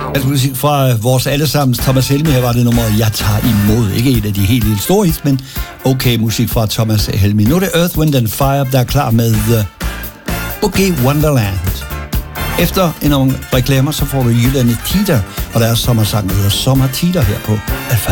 Altså musik fra vores allesammens Thomas Helmig. Her var det nummer Jeg tager imod. Ikke et af de helt store hits, men okay musik fra Thomas Helmig. Nu er det Earth, Wind and Fire, der er klar med Boogie Wonderland. Efter en reklamer, så får du Jylland Tita, og deres sommersang hedder Sommer Tita her på Alfa.